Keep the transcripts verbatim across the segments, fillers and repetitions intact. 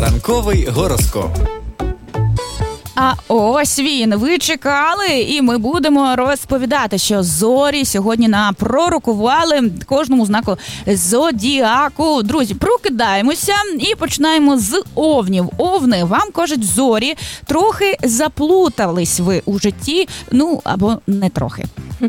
Ранковий гороскоп. А ось він, ви чекали, і ми будемо розповідати, що зорі сьогодні нам пророкували кожному знаку зодіаку. Друзі, прокидаємося і починаємо з овнів. Овни, вам кажуть зорі, трохи заплутались ви у житті, ну або не трохи.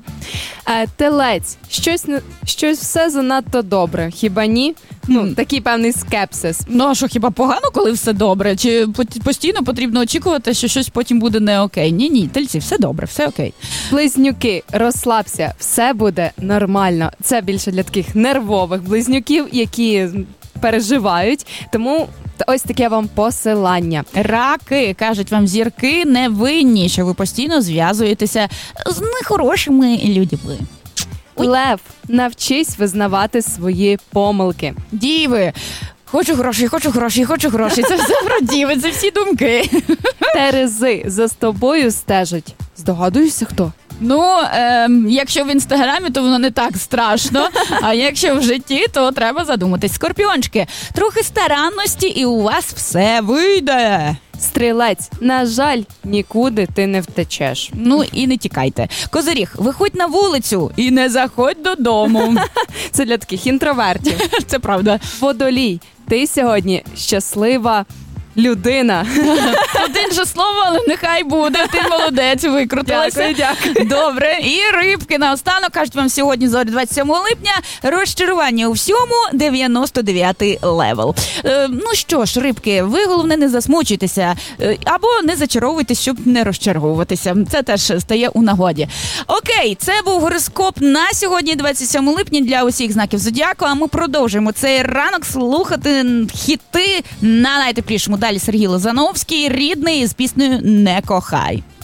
Телець, щось, щось все занадто добре, хіба ні? Ну, mm. такий певний скепсис. Ну, а що, хіба погано, коли все добре? Чи постійно потрібно очікувати, що щось потім буде не окей? Ні-ні, тельці, все добре, все окей. Близнюки, розслабся, все буде нормально. Це більше для таких нервових близнюків, які переживають, тому ось таке вам посилання. Раки, кажуть вам зірки, не винні, що ви постійно зв'язуєтеся з нехорошими людьми. Лев, навчись визнавати свої помилки. Діви, хочу гроші, хочу гроші, хочу гроші. Це все про діви, це всі думки. Терези, за тобою стежать. Здогадуєшся, хто? Ну, е, якщо в інстаграмі, то воно не так страшно, а якщо в житті, то треба задуматись. Скорпіончики, трохи старанності і у вас все вийде. Стрілець, на жаль, нікуди ти не втечеш. Ну і не тікайте. Козиріг, виходь на вулицю і не заходь додому. Це для таких інтровертів. Це правда. Водолій, ти сьогодні щаслива людина. Один же слово, але нехай буде. Ти молодець, викрутилася. Дякую, дякую. Добре. І рибки наостанок кажуть вам сьогодні, зорі двадцять сьомого липня, розчарування у всьому, дев'яносто дев'ятий левел. Е, ну що ж, рибки, ви головне не засмучуйтеся е, або не зачаровуйтесь, щоб не розчаровуватися. Це теж стає у нагоді. Окей, це був гороскоп на сьогодні, двадцять сьомого липня, для усіх знаків зодіаку, а ми продовжуємо цей ранок слухати хіти на найтеплішому. Далі Сергій Лозановський, рідний, з піснею «Не кохай».